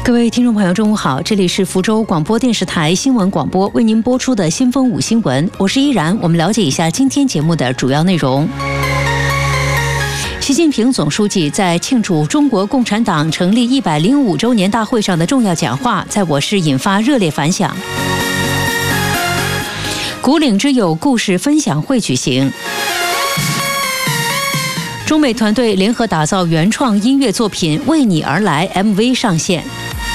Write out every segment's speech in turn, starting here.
各位听众朋友，中午好，这里是福州广播电视台新闻广播为您播出的先锋5新闻，我是依然。我们了解一下今天节目的主要内容。习近平总书记在庆祝中国共产党成立105周年大会上的重要讲话，在我市引发热烈反响。古岭之友故事分享会举行。中美团队联合打造原创音乐作品《为你而来》MV 上线。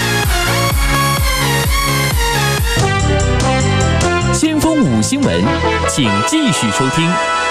先锋5新闻，请继续收听。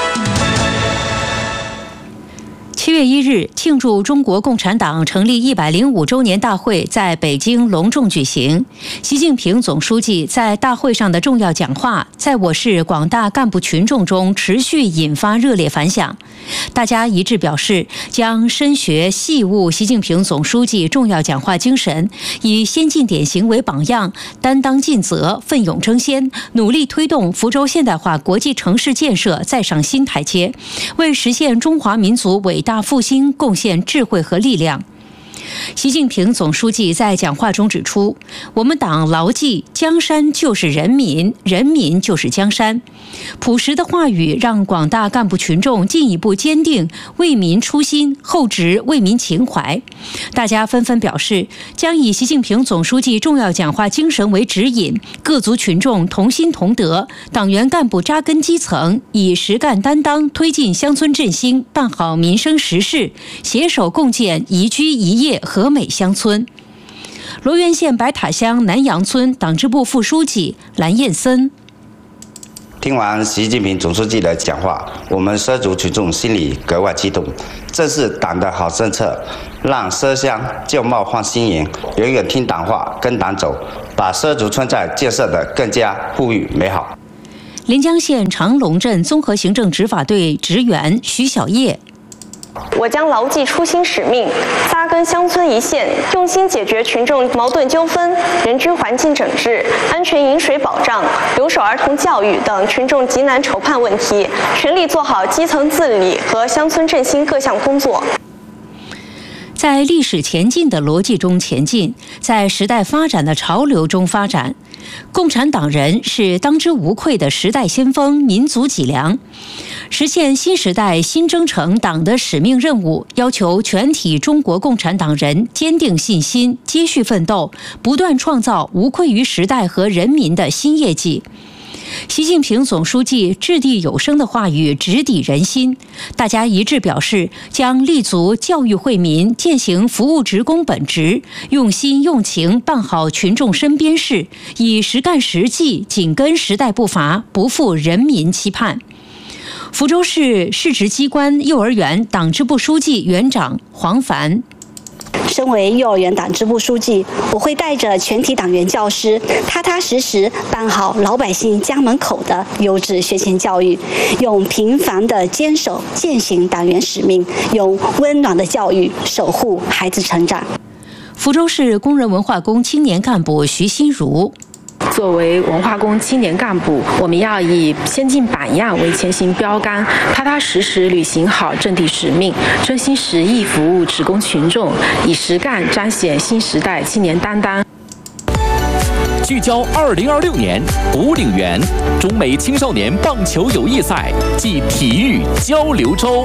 7月1日，庆祝中国共产党成立105周年大会在北京隆重举行。习近平总书记在大会上的重要讲话，在我市广大干部群众中持续引发热烈反响。大家一致表示，将深学细悟习近平总书记重要讲话精神，以先进典型为榜样，担当尽责，奋勇争先，努力推动福州现代化国际城市建设再上新台阶，为实现中华民族伟大复兴贡献智慧和力量。习近平总书记在讲话中指出，我们党牢记江山就是人民，人民就是江山。朴实的话语让广大干部群众进一步坚定为民初心，厚植为民情怀。大家纷纷表示，将以习近平总书记重要讲话精神为指引，各族群众同心同德，党员干部扎根基层，以实干担当推进乡村振兴，办好民生实事，携手共建宜居宜业和美乡村。罗源县白塔乡南阳村党支部副书记蓝燕森。 听完习近平总书记的讲话，我们畲族群众心里格外激动。这是党的好政策，让畲乡旧貌换新颜，永远听党话，跟党走，把畲族村寨建设得更加富裕美好。 临江县长龙镇综合行政执法队职员徐小叶。 我将牢记初心使命，扎根乡村一线，用心解决群众矛盾纠纷、人居环境整治、安全饮水保障、留守儿童教育等群众急难愁盼问题，全力做好基层治理和乡村振兴各项工作。 在历史前进的逻辑中前进，在时代发展的潮流中发展。共产党人是当之无愧的时代先锋、民族脊梁。实现新时代新征程党的使命任务，要求全体中国共产党人坚定信心，接续奋斗，不断创造无愧于时代和人民的新业绩。习近平总书记掷地有声的话语直抵人心，大家一致表示，将立足教育惠民，践行服务职工本职，用心用情办好群众身边事，以实干实际紧跟时代步伐，不负人民期盼。福州市市直机关幼儿园党支部书记园长黄凡。 身为幼儿园党支部书记，我会带着全体党员教师，踏踏实实办好老百姓家门口的优质学前教育，用平凡的坚守践行党员使命，用温暖的教育守护孩子成长。 福州市工人文化宫青年干部徐新如。 作为文化宫青年干部，我们要以先进榜样为前行标杆，踏踏实实履行好阵地使命，真心实意服务职工群众，以实干彰显新时代青年担当。 聚焦2026年古岭园中美青少年棒球友谊赛暨体育交流周。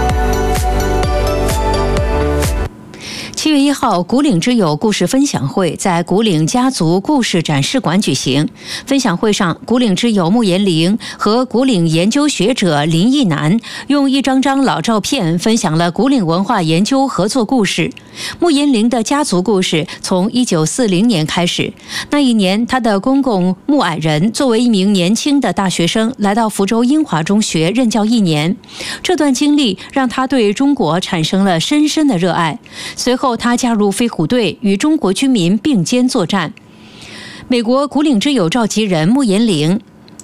7月1号，古岭之友故事分享会在古岭家族故事展示馆举行。分享会上，古岭之友穆延龄和古岭研究学者林义南用一张张老照片分享了古岭文化研究合作故事。穆延龄的家族故事从1940年开始，那一年他的公公穆矮人作为一名年轻的大学生来到福州英华中学任教1年，这段经历让他对中国产生了深深的热爱。随后他加入飞虎队，与中国军民并肩作战。美国古岭之友召集人穆延龄。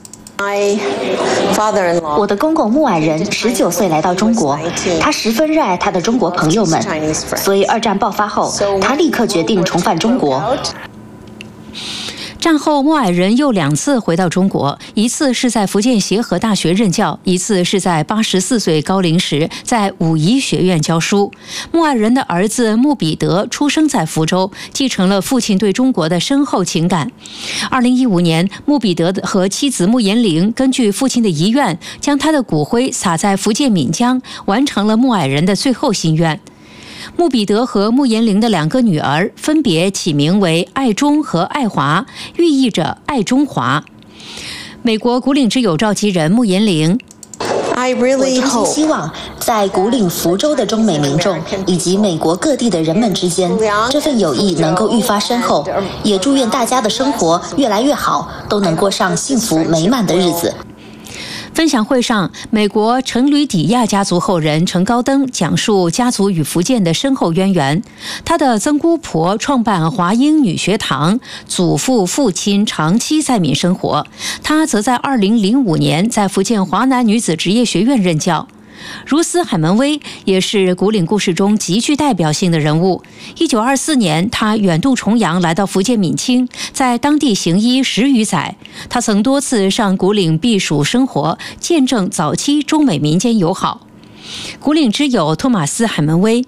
我的公公穆矮人19岁来到中国，他十分热爱他的中国朋友们，所以2战爆发后，他立刻决定重返中国。 战后，莫矮人又2次回到中国，一次是在福建协和大学任教，一次是在84岁高龄时在武夷学院教书。莫矮人的儿子穆彼得出生在福州，继承了父亲对中国的深厚情感。2015年，穆彼得和妻子穆延龄根据父亲的遗愿，将他的骨灰撒在福建闽江，完成了莫矮人的最后心愿。穆彼得和穆延龄的2个女儿分别起名为爱中和爱华，寓意着爱中华。美国古岭之友召集人穆延龄， 我真心希望在古岭福州的中美民众以及美国各地的人们之间，这份友谊能够愈发深厚，也祝愿大家的生活越来越好，都能过上幸福美满的日子。 分享会上，美国陈吕底亚家族后人陈高登讲述家族与福建的深厚渊源。他的曾姑婆创办华英女学堂，祖父父亲长期在闽生活。他则在2005年在福建华南女子职业学院任教。如斯海门威也是古岭故事中极具代表性的人物。1924年，他远渡重洋来到福建闽清，在当地行医10余载。他曾多次上古岭避暑生活，见证早期中美民间友好。古岭之友托马斯海门威，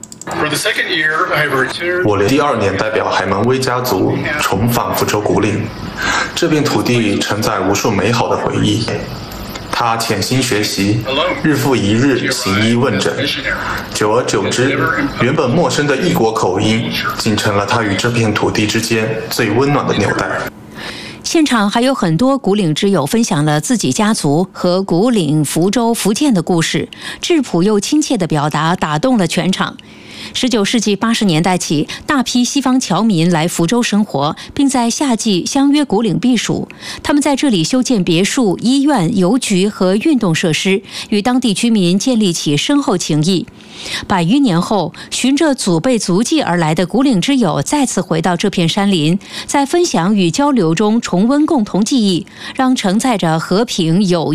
我第2年代表海门威家族重返福州古岭，这片土地承载无数美好的回忆。他潜心学习，日复一日行医问诊，久而久之，原本陌生的异国口音，竟成了他与这片土地之间最温暖的纽带。 现场还有很多古岭之友分享了自己家族和古岭、福州、福建的故事，质朴又亲切的表达打动了全场。19世纪80年代起，大批西方侨民来福州生活，并在夏季相约古岭避暑。他们在这里修建别墅、医院、邮局和运动设施，与当地居民建立起深厚情谊。100余年后，循着祖辈足迹而来的古岭之友再次回到这片山林，在分享与交流中重温共同记忆，让承载着和平友谊